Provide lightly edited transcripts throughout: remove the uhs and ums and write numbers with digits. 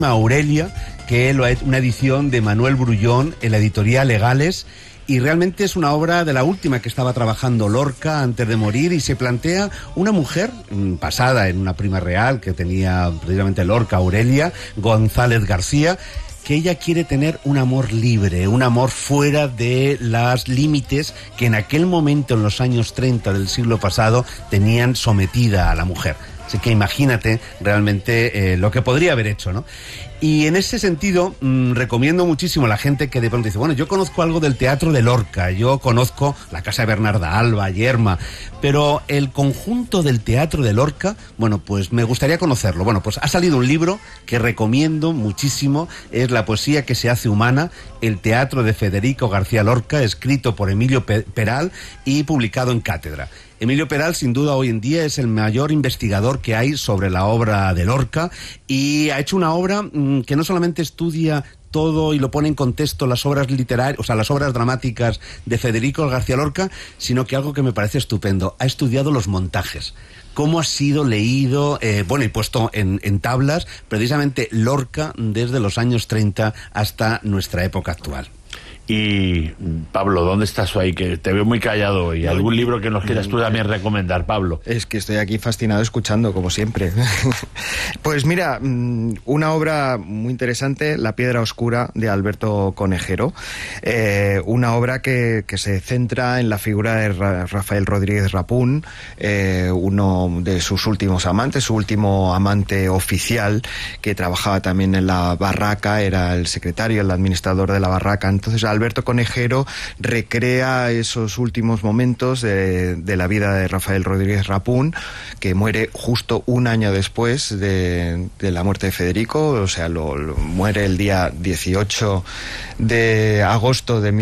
Aurelia, que lo ha hecho una edición de Manuel Brullón en la editorial Legales, y realmente es una obra de la última que estaba trabajando Lorca antes de morir, y se plantea una mujer basada en una prima real que tenía precisamente Lorca, Aurelia González García, que ella quiere tener un amor libre, un amor fuera de los límites que en aquel momento, en los años 30 del siglo pasado, tenían sometida a la mujer. Así que imagínate realmente lo que podría haber hecho, ¿no? Y en ese sentido, recomiendo muchísimo a la gente que de pronto dice, bueno, yo conozco algo del teatro de Lorca, yo conozco la casa de Bernarda Alba, Yerma, pero el conjunto del teatro de Lorca, bueno, pues me gustaría conocerlo. Bueno, pues ha salido un libro que recomiendo muchísimo, es La poesía que se hace humana, el teatro de Federico García Lorca, escrito por Emilio Peral y publicado en Cátedra. Emilio Peral, sin duda, hoy en día es el mayor investigador que hay sobre la obra de Lorca, y ha hecho una obra que no solamente estudia todo y lo pone en contexto las obras literarias, o sea, las obras dramáticas de Federico García Lorca, sino que algo que me parece estupendo, ha estudiado los montajes. Cómo ha sido leído, y puesto en tablas, precisamente Lorca desde los años 30 hasta nuestra época actual. Y Pablo, ¿dónde estás ahí? Que te veo muy callado hoy. ¿Algún libro que nos quieras tú también recomendar, Pablo? Es que estoy aquí fascinado escuchando, como siempre. Pues mira, una obra muy interesante, La piedra oscura, de Alberto Conejero. Una obra que se centra en la figura de Rafael Rodríguez Rapún, uno de sus últimos amantes, su último amante oficial, que trabajaba también en la Barraca, era el secretario, el administrador de la Barraca. Entonces Alberto Conejero recrea esos últimos momentos de la vida de Rafael Rodríguez Rapún, que muere justo un año después de la muerte de Federico, o sea, muere el día 18 de agosto de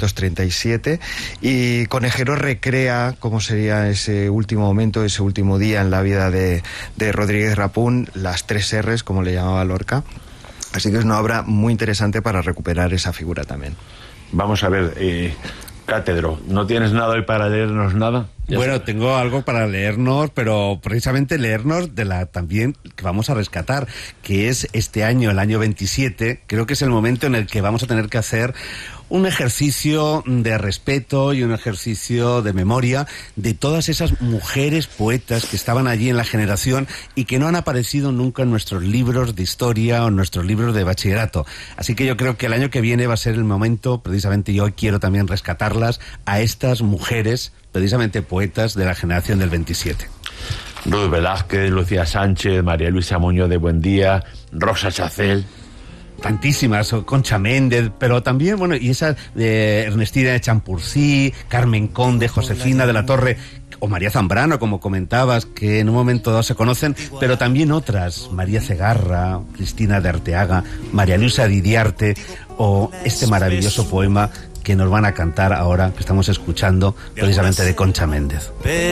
1937, y Conejero recrea cómo sería ese último momento, ese último día en la vida de Rodríguez Rapún, las 3 R's, como le llamaba Lorca. Así que es una obra muy interesante para recuperar esa figura también. Vamos a ver, Cátedro, ¿no tienes nada hoy para leernos nada? Bueno, tengo algo para leernos, pero precisamente leernos de la también que vamos a rescatar, que es este año, el año 27, creo que es el momento en el que vamos a tener que hacer un ejercicio de respeto y un ejercicio de memoria de todas esas mujeres poetas que estaban allí en la generación y que no han aparecido nunca en nuestros libros de historia o en nuestros libros de bachillerato. Así que yo creo que el año que viene va a ser el momento, precisamente yo quiero también rescatarlas, a estas mujeres, precisamente poetas de la generación del 27. Ruth Velázquez, Lucía Sánchez, María Luisa Muñoz de Buendía, Rosa Chacel. Tantísimas, Concha Méndez, pero también, bueno, y esa de Ernestina de Champurcí, Carmen Conde, Josefina de la Torre, o María Zambrano, como comentabas, que en un momento dado se conocen, pero también otras, María Cegarra, Cristina de Arteaga, María Luisa Didiarte, o este maravilloso poema que nos van a cantar ahora, que estamos escuchando, precisamente de Concha Méndez.